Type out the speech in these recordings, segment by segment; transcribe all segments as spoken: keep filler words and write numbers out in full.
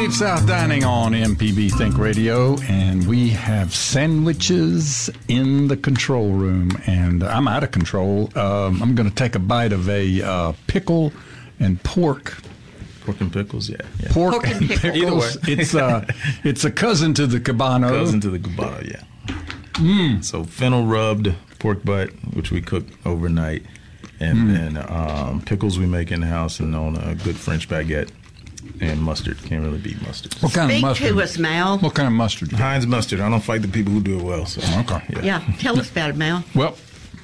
Dave South Dining on M P B Think Radio, and we have sandwiches in the control room, and I'm out of control. Um, I'm going to take a bite of a uh, pickle and pork. Pork and pickles, yeah. yeah. Pork, pork and, and pickles. pickles. Either way. it's, uh, it's a cousin to the Cabano. Cousin to the Cabano, yeah. Mm. So fennel rubbed pork butt, which we cook overnight, and Mm. then um, pickles we make in the house, and on a good French baguette. And mustard. Can't really beat mustard. What kind Speak of mustard? to us, Mal. What kind of mustard? You got? Heinz mustard. I don't fight the people who do it well. So Okay. yeah. Yeah, tell us about it, Mal. Well,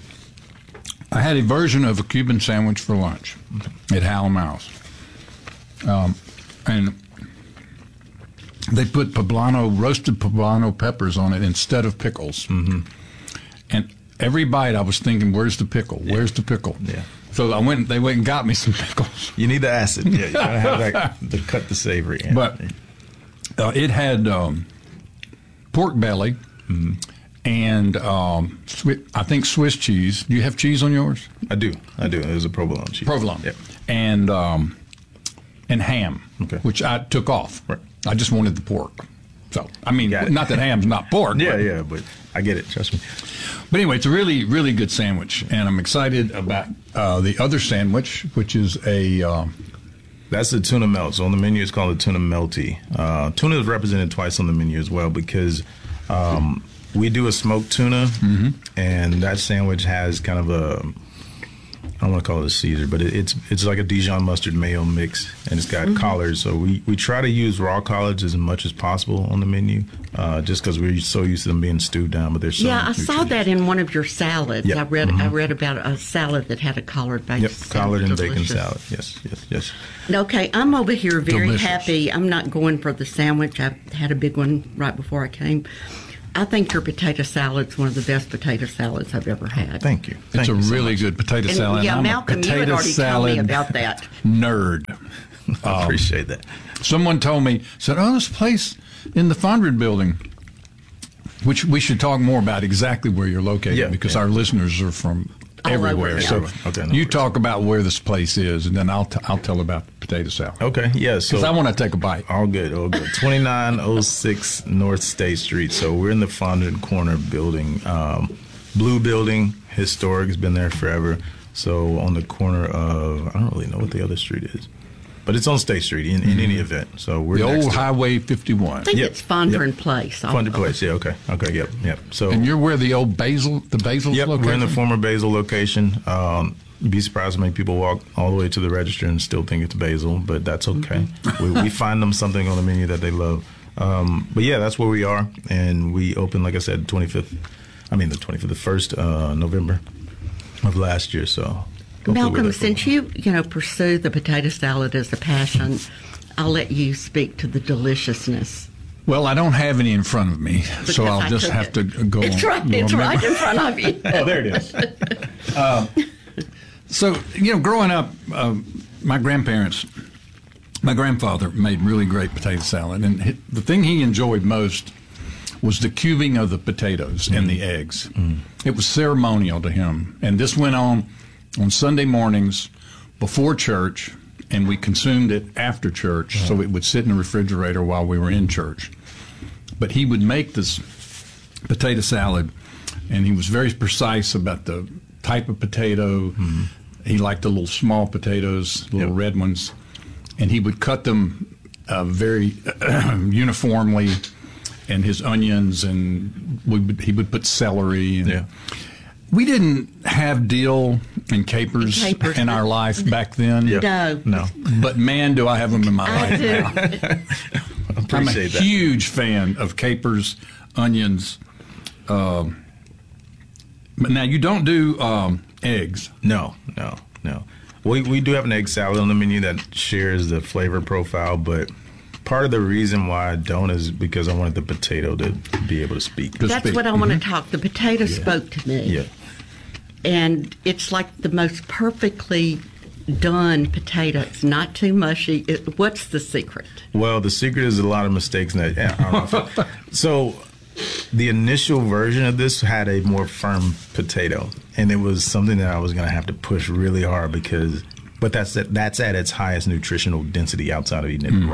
I had a version of a Cuban sandwich for lunch at Hal Mouse. Um, and they put poblano, roasted poblano peppers on it instead of pickles. Mm-hmm. And every bite I was thinking, where's the pickle? Yeah. Where's the pickle? Yeah. So I went. They went and got me some pickles. You need the acid. Yeah, you gotta have that to cut the savory. In. But uh, it had um, pork belly mm-hmm. and um, Swi- I think Swiss cheese. Do you have cheese on yours? I do. I do. It was a provolone cheese. Provolone. Yep. And um, and ham, Okay. which I took off. Right. I just wanted the pork. So I mean, Got it. not that ham's not pork. Yeah, but, yeah, but I get it. Trust me. But anyway, it's a really, really good sandwich, and I'm excited about uh, the other sandwich, which is a. Um, That's the tuna melt. So on the menu, it's called a tuna melty. Uh, tuna is represented twice on the menu as well because um, we do a smoked tuna, mm-hmm. and that sandwich has kind of a. I don't want to call it a Caesar, but it, it's it's like a Dijon mustard mayo mix, and it's got mm-hmm. collards. So we, we try to use raw collards as much as possible on the menu, uh, just because we're so used to them being stewed down. But there's so Yeah, I saw that in one of your salads. Yep. I read Mm-hmm. I read about a salad that had a collard base. Yep, collard and bacon delicious. salad. Yes, yes, yes. Okay, I'm over here very Delicious. happy. I'm not going for the sandwich. I had a big one right before I came. I think your potato salad's one of the best potato salads I've ever had. Thank you. it's Thank a you so really much. good potato And, salad. yeah, I'm Malcolm, a you had potato already told me salad about that. nerd. I appreciate that. Someone told me, said, "Oh, this place in the Fondren building," which we should talk more about exactly where you're located Yeah, because yeah. our listeners are from All over, everywhere. yeah. So Okay, no you worries. talk about where this place is, and then I'll t- I'll tell about the potato salad. Okay, yeah. So Because I want to take a bite. all good, all good. twenty-nine oh six North State Street. So we're in the Fondren Corner building, um, blue building, historic. It's been there forever. So on the corner of I don't really know what the other street is, but it's on State Street in, in any event. So we're The next old to Highway fifty-one. I think Yep, it's Fondren yep. Place. I'll- Fondren Place. Yeah, okay, okay, yep, yep. So And you're where the old Basil, the Basil's Yep, located? we're in the former Basil location. Um, you'd be surprised how many people walk all the way to the register and still think it's Basil, but that's okay. we, we find them something on the menu that they love. Um, but yeah, that's where we are, and we opened, like I said, twenty-fifth. I mean, the twenty-fifth, the first uh, November of last year. So, hopefully we're Malcolm, there for since a you you know pursue the potato salad as a passion, I'll let you speak to the deliciousness. Well, I don't have any in front of me, so Because I'll I just took have it. to go It's on. right. go It's on right memory. in front of you. Oh, there it is. uh, so, you know, growing up, uh, my grandparents, my grandfather made really great potato salad, and hi- the thing he enjoyed most was the cubing of the potatoes and the eggs. It was ceremonial to him, and this went on on Sunday mornings before church, and we consumed it after church, so it would sit in the refrigerator while we were in church. But he would make this potato salad, and he was very precise about the type of potato. Mm-hmm. He liked the little small potatoes, little Yep. red ones, and he would cut them uh, very uniformly, and his onions, and we would, he would put celery. And Yeah. we didn't have dill and capers, Capers. in our life back then. Yep. No. No, But man, do I have them in my I life do. now. I'm a appreciate that. huge fan of capers, onions. Um, but now you don't do um, eggs. No, no, no. We we do have an egg salad on the menu that shares the flavor profile, but part of the reason why I don't is because I wanted the potato to be able to speak. To That's speak. what I want to talk. The potato spoke to me. Yeah. And it's like the most perfectly done potato. It's not too mushy. It, what's the secret? Well, the secret is a lot of mistakes. In that, yeah, I don't know if- so the initial version of this had a more firm potato, and it was something that I was going to have to push really hard because, but that's that's at its highest nutritional density outside of eating it raw.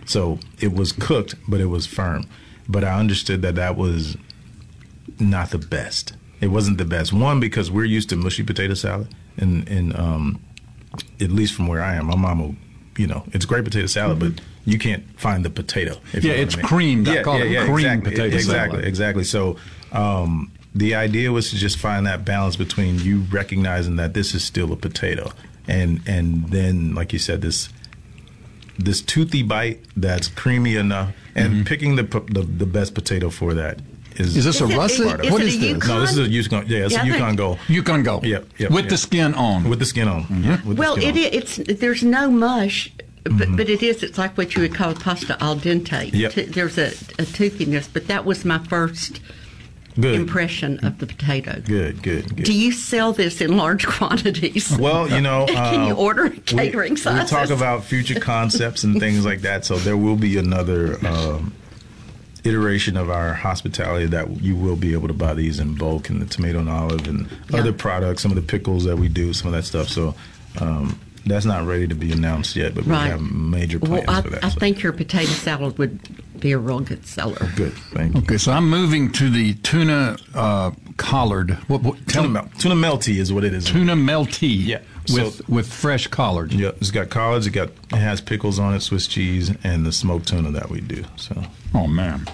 So it was cooked, but it was firm. But I understood that that was not the best. It wasn't the best. One, because we're used to mushy potato salad, and, and um, at least from where I am, my mom will, you know, it's great potato salad, mm-hmm. but you can't find the potato. If yeah, you know it's what I mean. creamed. I yeah, call yeah, it yeah, cream exactly, potato exactly, salad. Exactly. So um, the idea was to just find that balance between you recognizing that this is still a potato, and and then, like you said, this this toothy bite that's creamy enough, and mm-hmm. picking the, the the best potato for that. Is, is this is a it, russet? Is, what is is it a this? Yukon? No, this is a Yukon. Yeah, it's yeah, a Yukon Gold. Yukon Gold. Yep, yep, with yep. the skin on. With the skin on. Mm-hmm. With Well, the skin it on. is. It's there's no mush, but, Mm-hmm. but it is. It's like what you would call pasta al dente. Yep. T- There's a, a toothiness, but that was my first Good. impression of the potato. Good, good, good. Do you sell this in large quantities? Well, you know, Can you uh, order catering we, sizes? We talk about future concepts and things like that, so there will be another um, iteration of our hospitality that you will be able to buy these in bulk, and the tomato and olive and Yeah. other products, some of the pickles that we do, some of that stuff. So um, that's not ready to be announced yet, but Right. we have major plans Well, I, for that. I so. think your potato salad would be a real good seller. Good, thank you. Okay, so I'm moving to the tuna uh, collard. What, what, tell Tuna, me, mel- tuna melty is what it is. tuna melty. Yeah, with so- with fresh collard. Yeah, it's got collards. It got it has pickles on it, Swiss cheese, and the smoked tuna that we do. So Oh man.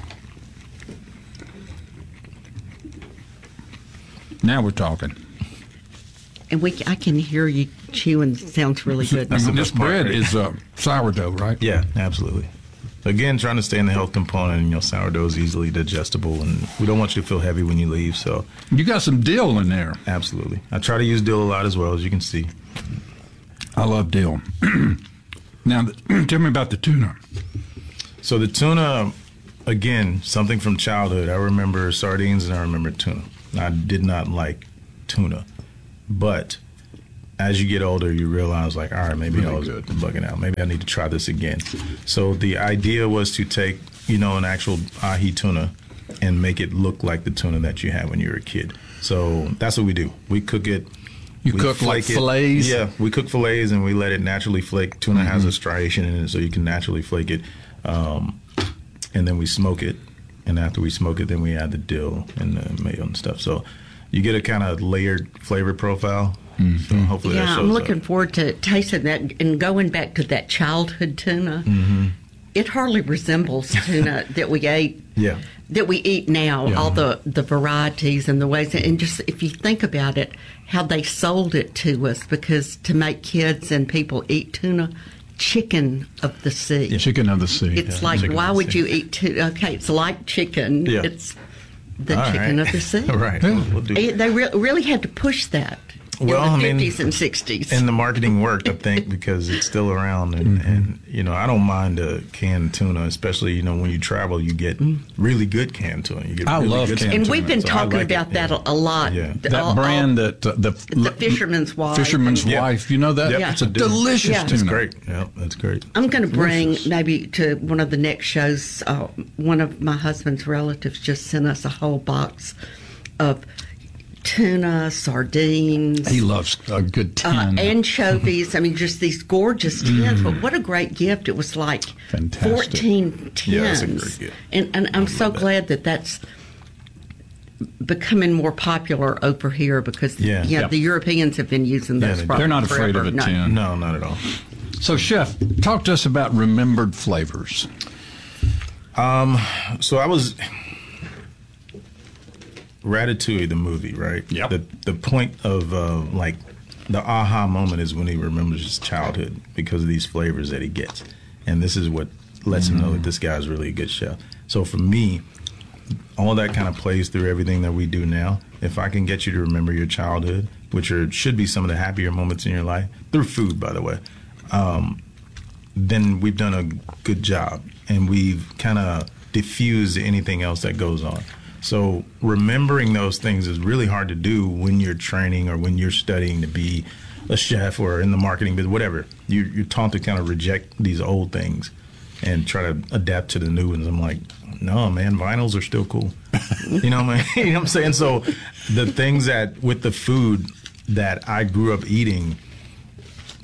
Now we're talking. And we, I can hear you chewing. It sounds really good. I mean, the this best part, bread right? is uh, sourdough, right? yeah, absolutely. Again, trying to stay in the health component. You know, sourdough is easily digestible, and we don't want you to feel heavy when you leave. So You got some dill in there. absolutely, I try to use dill a lot as well, as you can see. I love dill. Now, th- tell me about the tuna. So the tuna, again, something from childhood. I remember sardines and I remember tuna. I did not like tuna, but as you get older, you realize, like, all right, maybe Really I was good. bugging out. Maybe I need to try this again. So the idea was to take, you know, an actual ahi tuna and make it look like the tuna that you had when you were a kid. So that's what we do. We cook it. You we cook like flake it. fillets? Yeah, we cook fillets and we let it naturally flake. Tuna has a striation in it, so you can naturally flake it. Um, and then we smoke it. And after we smoke it, then we add the dill and the mayo and stuff. So you get a kind of layered flavor profile. So hopefully that Yeah, shows I'm looking up. forward to tasting that and going back to that childhood tuna. Mm-hmm. It hardly resembles tuna that we ate. Yeah. That we eat now, Yeah. all the, the varieties and the ways, and just if you think about it, how they sold it to us, because to make kids and people eat tuna, chicken of the sea. Chicken of the sea. It's Yeah, like, chicken why of the would sea. you eat tuna? Okay, it's like chicken. Yeah. It's the All chicken right. of the sea. Right. Yeah. We'll, we'll do It- They re- really had to push that Well, I in the mean, fifties and sixties. And the marketing worked, I think, because it's still around. And, and, you know, I don't mind a canned tuna, especially, you know, when you travel, you get really good canned tuna. You get I really love good canned and tuna. we've been So I talking like it, about that yeah. a, a lot. Yeah. The- That all- brand that uh, the The Fisherman's Wife. Fisherman's Yeah. Wife. You know that? Yep. It's a Yeah. delicious Yeah. tuna. It's great. Yeah, that's great. I'm going to bring Delicious. maybe to one of the next shows. Uh, one of my husband's relatives just sent us a whole box of tuna, sardines, He loves a good uh, tin. anchovies. I mean, just these gorgeous tins. But what a great gift! It was like Fantastic. fourteen tins, Yeah, that's a great gift. and and I'm so love that. glad that that's becoming more popular over here because Yeah. yeah, Yep. the Europeans have been using Yeah, those. they do. probably They're not afraid forever. of a No. tin. No, not at all. So, Chef, talk to us about remembered flavors. So I was Ratatouille, the movie, right? Yep. The the point of uh, like the aha moment is when he remembers his childhood because of these flavors that he gets, and this is what lets him know that this guy's really a good chef. So for me, all that kind of plays through everything that we do now. If I can get you to remember your childhood, which are should be some of the happier moments in your life through food, by the way, um, then we've done a good job, and we've kind of diffused anything else that goes on. So remembering those things is really hard to do when you're training or when you're studying to be a chef or in the marketing business, whatever. You, you're taught to kind of reject these old things and try to adapt to the new ones. I'm like, no, man, vinyls are still cool. You know what I mean? You know what I'm saying? So the things that with the food that I grew up eating,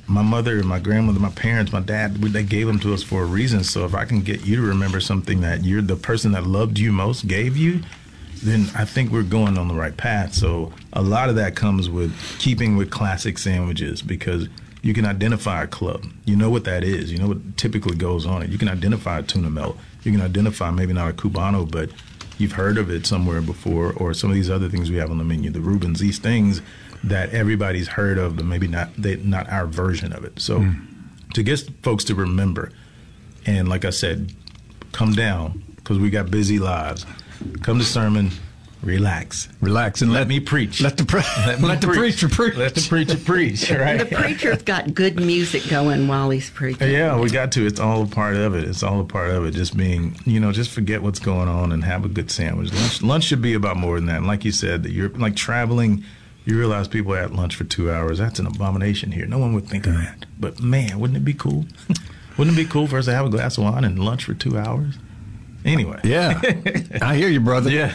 my mother, my grandmother, my parents, my dad, they gave them to us for a reason. So if I can get you to remember something that you're the person that loved you most gave you, then I think we're going on the right path. So a lot of that comes with keeping with classic sandwiches, because you can identify a club. You know what that is. You know what typically goes on it. You can identify a tuna melt. You can identify maybe not a Cubano, but you've heard of it somewhere before, or some of these other things we have on the menu, the Reubens, these things that everybody's heard of, but maybe not they, not our version of it. So mm. to get folks to remember, and like I said, come down, because we got busy lives. Come to sermon, relax. Relax and let, let me preach. Let the, pre- let let the preach. preacher preach. Let the preacher preach, right? The preacher's got good music going while he's preaching. Yeah, we got to. It's all a part of it. It's all a part of it. Just being, you know, just forget what's going on and have a good sandwich. Lunch, lunch should be about more than that. And like you said, that you're like traveling, you realize people are at lunch for two hours. That's an abomination here. No one would think of that. But man, wouldn't it be cool? Wouldn't it be cool for us to have a glass of wine and lunch for two hours? Anyway. Yeah. I hear you, brother. Yeah.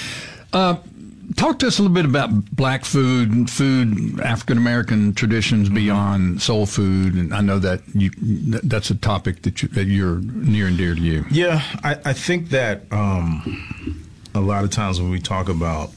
Uh, talk to us a little bit about black food, food, African-American traditions beyond soul food. And I know that you that's a topic that, you, that you're near and dear to you. Yeah, I, I think that um, a lot of times when we talk about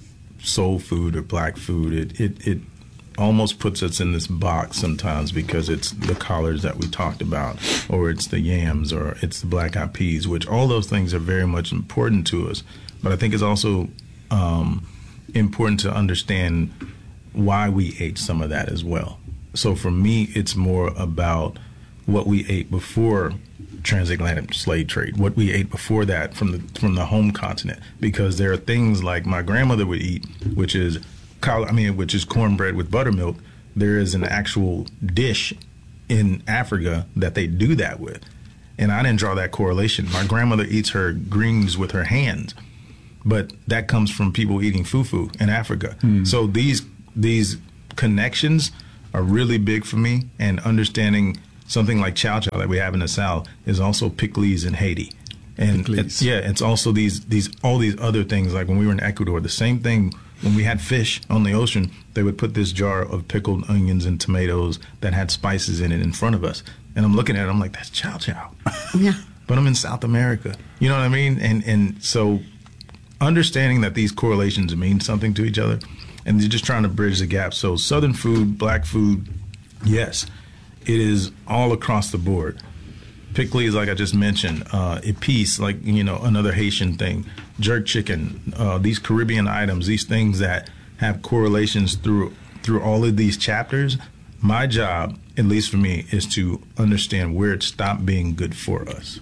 soul food or black food, it, it, it almost puts us in this box sometimes, because it's the collards that we talked about, or it's the yams, or it's the black eyed peas, which all those things are very much important to us. But I think it's also um, important to understand why we ate some of that as well. So for me, it's more about what we ate before transatlantic slave trade, what we ate before that from the from the home continent, because there are things like my grandmother would eat, which is I mean, which is cornbread with buttermilk. There is an actual dish in Africa that they do that with. And I didn't draw that correlation. My grandmother eats her greens with her hands, but that comes from people eating fufu in Africa. Mm. So these these connections are really big for me, and understanding something like chow chow that we have in the South is also pickles in Haiti. And it's, yeah, it's also these these all these other things, like when we were in Ecuador, the same thing. When we had fish on the ocean, they would put this jar of pickled onions and tomatoes that had spices in it in front of us. And I'm looking at it, I'm like, that's chow chow. Yeah. But I'm in South America. You know what I mean? And and so understanding that these correlations mean something to each other, and you're just trying to bridge the gap. So Southern food, black food, yes, it is all across the board. Pickles, like I just mentioned, uh, épices, like, you know, another Haitian thing, jerk chicken, uh, these Caribbean items, these things that have correlations through through all of these chapters. My job, at least for me, is to understand where it stopped being good for us.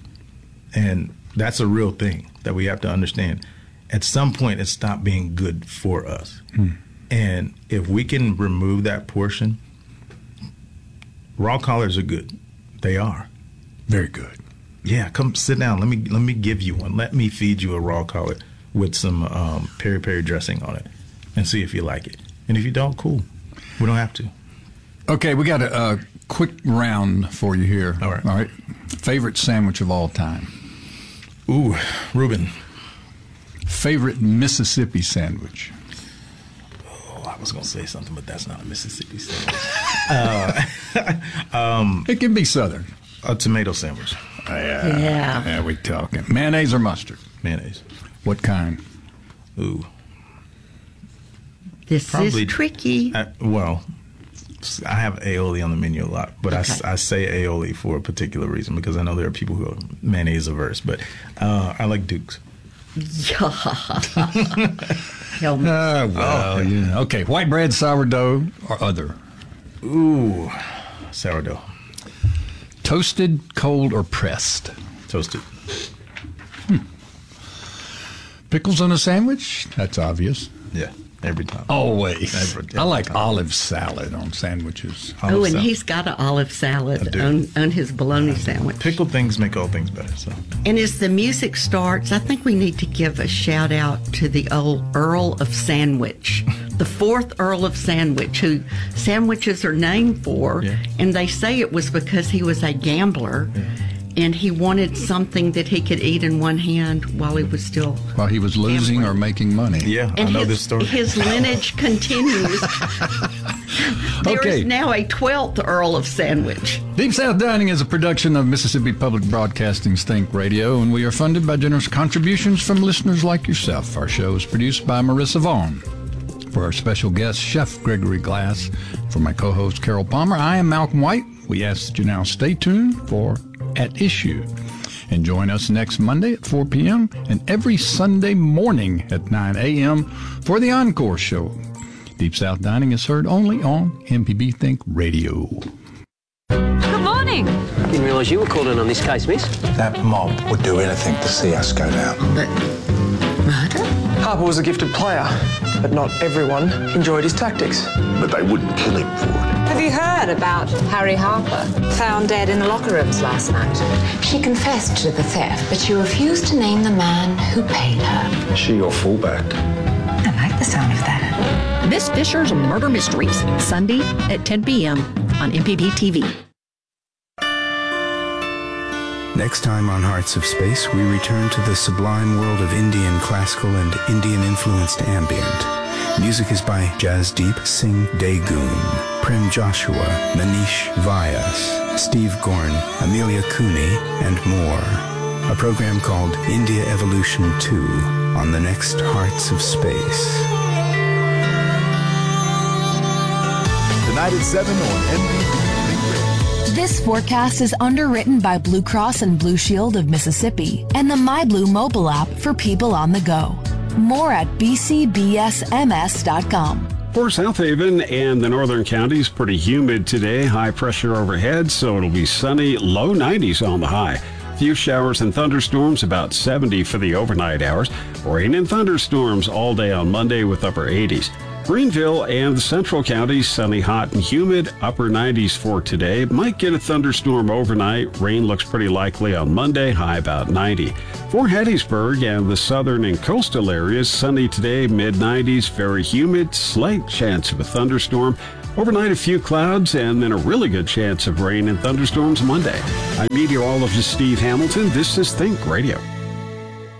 And that's a real thing that we have to understand. At some point, it stopped being good for us. Hmm. And if we can remove that portion, raw collards are good. They are. Very good. Yeah, come sit down. Let me let me give you one. Let me feed you a raw collard with some um, peri peri dressing on it, and see if you like it. And if you don't, cool. We don't have to. Okay, we got a, a quick round for you here. All right. All right. Favorite sandwich of all time? Ooh, Reuben. Favorite Mississippi sandwich? Oh, I was gonna say something, but that's not a Mississippi sandwich. uh, um, it can be Southern. A tomato sandwich. Uh, yeah. Yeah. Yeah, we talking. Mayonnaise or mustard? Mayonnaise. What kind? Ooh. This Probably, is tricky. I, well, I have aioli on the menu a lot, but okay. I, I say aioli for a particular reason, because I know there are people who are mayonnaise averse, but uh, I like Duke's. Yeah. Hell, uh, well, oh. yeah. Okay, white bread, sourdough, or other? Ooh, sourdough. Toasted, cold, or pressed? Toasted. Hmm. Pickles on a sandwich? That's obvious. Yeah, every time. Always. Every, every I like time. olive salad on sandwiches. Olive oh, and salad. He's got an olive salad on, on his bologna sandwich. Pickled things make all things better. So. And as the music starts, I think we need to give a shout out to the old Earl of Sandwich, the fourth Earl of Sandwich, who sandwiches are named for, yeah. and they say it was because he was a gambler. Yeah. and he wanted something that he could eat in one hand while he was still While he was losing gambling. or making money. Yeah, And I know his, this story. his lineage continues. There Okay. is now a twelfth Earl of Sandwich. Deep South Dining is a production of Mississippi Public Broadcasting's Think Radio, and we are funded by generous contributions from listeners like yourself. Our show is produced by Marissa Vaughn. For our special guest, Chef Gregory Glass, for my co-host Carol Palmer, I am Malcolm White. We ask that you now stay tuned for At Issue. And join us next Monday at four p.m. and every Sunday morning at nine a.m. for the Encore Show. Deep South Dining is heard only on M P B Think Radio. Good morning. Didn't realise you were called in on this case, miss. That mob would do anything to see us go down. But murder? Harper was a gifted player, but not everyone enjoyed his tactics. But they wouldn't kill him for it. Have you heard about Harry Harper? Found dead in the locker rooms last night. She confessed to the theft, but she refused to name the man who paid her. Is she your fullback? I like the sound of that. This Fisher's Murder Mysteries, Sunday at ten p.m. on M P B T V. Next time on Hearts of Space, we return to the sublime world of Indian classical and Indian-influenced ambient. Music is by Jasdeep Singh Degun, Prem Joshua, Manish Vyas, Steve Gorn, Amelia Cooney, and more. A program called India Evolution two on the next Hearts of Space. Tonight at seven on M P B. This forecast is underwritten by Blue Cross and Blue Shield of Mississippi and the MyBlue mobile app for people on the go. More at b c b s m s dot com. For South Haven and the northern counties, pretty humid today. High pressure overhead, so it'll be sunny, low nineties on the high. Few showers and thunderstorms, about seventy for the overnight hours. Rain and thunderstorms all day on Monday with upper eighties. Greenville and the central counties, sunny, hot, and humid, upper nineties for today. Might get a thunderstorm overnight. Rain looks pretty likely on Monday, high about ninety. For Hattiesburg and the southern and coastal areas, sunny today, mid nineties, very humid, slight chance of a thunderstorm. Overnight, a few clouds, and then a really good chance of rain and thunderstorms Monday. I'm meteorologist Steve Hamilton. This is Think Radio.